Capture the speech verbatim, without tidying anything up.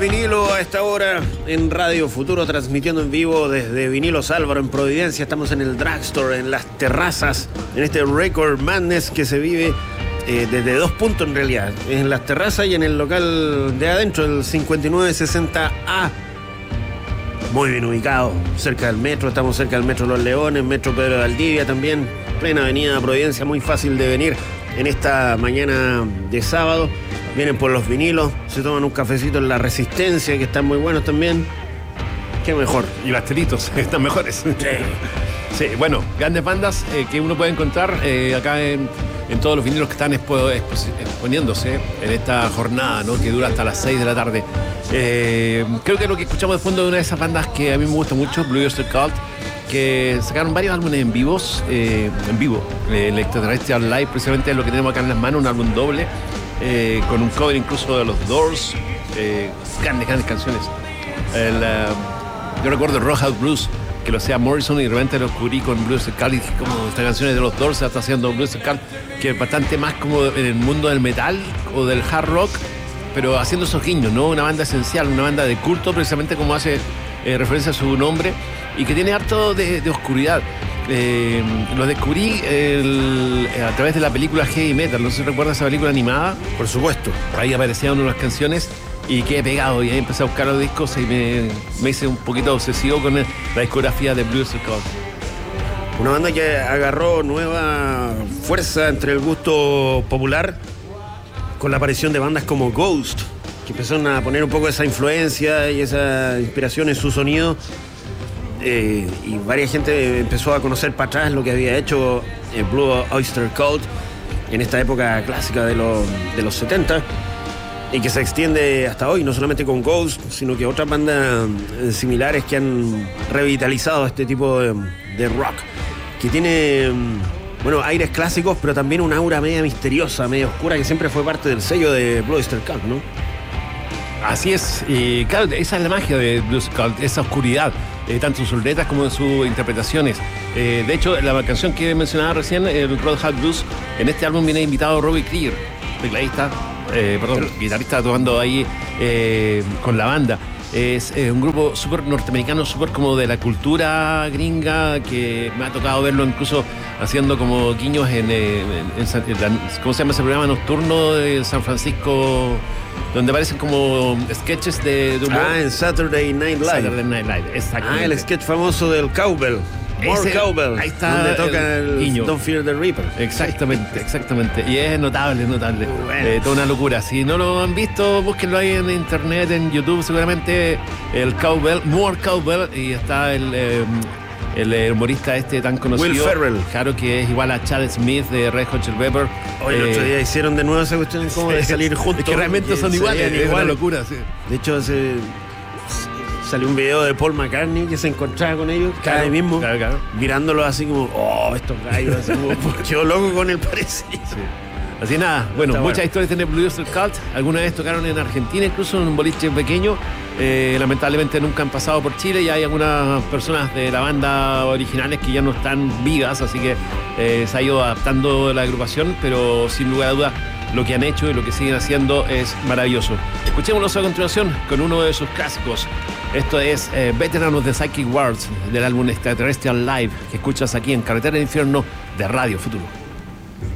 vinilo a esta hora en Radio Futuro, transmitiendo en vivo desde Vinilos Álvaro en Providencia. Estamos en el Drugstore, en las terrazas, en este Record Madness que se vive eh, desde dos puntos en realidad, en las terrazas y en el local de adentro, el cincuenta y nueve sesenta A. Muy bien ubicado, cerca del metro, estamos cerca del metro Los Leones, metro Pedro de Valdivia también, plena avenida Providencia, muy fácil de venir en esta mañana de sábado. Vienen por los vinilos, se toman un cafecito en La Resistencia, que están muy buenos también. Qué mejor. Y pastelitos, están mejores. Sí. Sí, bueno, grandes bandas eh, que uno puede encontrar eh, acá en, en todos los vinilos que están expo, expo, exponiéndose en esta jornada, ¿no?, que dura hasta las seis de la tarde. Eh, creo que lo que escuchamos de fondo de una de esas bandas que a mí me gusta mucho, Blue Oyster Cult, que sacaron varios álbumes en vivos, eh, en vivo. Eh, el Extraterrestrial Live, precisamente es lo que tenemos acá en las manos, un álbum doble. Eh, con un cover incluso de los Doors, eh, grandes, grandes canciones. El, uh, yo recuerdo Roadhouse Blues, que lo hacía Morrison, y de repente lo descubrí con Blue Oyster Cult, y dije, como estas canciones de los Doors se está haciendo Blue Oyster Cult, que es bastante más como en el mundo del metal o del hard rock, pero haciendo esos guiños, ¿no? Una banda esencial, una banda de culto, precisamente como hace eh, referencia a su nombre, y que tiene harto de, de oscuridad. Eh, lo descubrí el, a través de la película Heavy Metal. No sé si recuerdas esa película animada. Por supuesto. Ahí aparecían unas canciones y quedé pegado, y ahí empecé a buscar los discos y me, me hice un poquito obsesivo con el, la discografía de Blue Oyster Cult. Una banda que agarró nueva fuerza entre el gusto popular con la aparición de bandas como Ghost, que empezaron a poner un poco esa influencia y esa inspiración en su sonido. Eh, y varias gente empezó a conocer para atrás lo que había hecho eh, Blue Oyster Cult en esta época clásica de, lo, de los setenta, y que se extiende hasta hoy, no solamente con Ghost, sino que otras bandas eh, similares que han revitalizado este tipo de, de rock, que tiene, bueno, aires clásicos, pero también una aura media misteriosa, media oscura, que siempre fue parte del sello de Blue Oyster Cult, ¿no? Así es, y claro, esa es la magia de Blue Oyster Cult, esa oscuridad. Eh, tanto en sus letras como en sus interpretaciones. Eh, de hecho, la canción que mencionaba recién, el Roadhouse Blues, en este álbum viene invitado Robbie Krieger, tecladista, eh, perdón, guitarrista, tocando ahí eh, con la banda. Es eh, un grupo súper norteamericano, súper como de la cultura gringa, que me ha tocado verlo incluso haciendo como guiños en, en, en, en la, ¿cómo se llama ese programa nocturno de San Francisco? Donde aparecen como sketches de, de humor. Ah, en Saturday Night Live. Saturday Night Live, exactamente. Ah, el sketch famoso del Cowbell. More Ese, Cowbell. Ahí está. Donde toca el, el Don't Fear the Reaper. Exactamente, exactamente. Y es notable, notable. Bueno. Eh, toda una locura. Si no lo han visto, búsquenlo ahí en internet, en YouTube, seguramente. El Cowbell, More Cowbell. Y está el... Eh, el humorista este tan conocido, Will Ferrell. Claro, que es igual a Chad Smith de Red Hot Chili Pepper. Hoy el eh, otro día hicieron de nuevo esa cuestión como de salir juntos. Es que realmente son iguales, es una locura, sí. De hecho, se, salió un video de Paul McCartney que se encontraba con ellos, cada vez mismo, claro, claro. Mirándolos así como, oh, estos gallos, así como, quedó loco con el parecido. Sí. Así nada, bueno, Está muchas bueno. historias tiene Blue Oyster Cult. Alguna vez tocaron en Argentina, incluso en un boliche pequeño. Eh, lamentablemente nunca han pasado por Chile, y hay algunas personas de la banda originales que ya no están vivas, así que eh, se ha ido adaptando la agrupación, pero sin lugar a dudas lo que han hecho y lo que siguen haciendo es maravilloso. Escuchémonos a continuación con uno de sus clásicos. Esto es eh, Veteran of the Psychic World, del álbum Extraterrestrial Live, que escuchas aquí en Carretera del Infierno de Radio Futuro.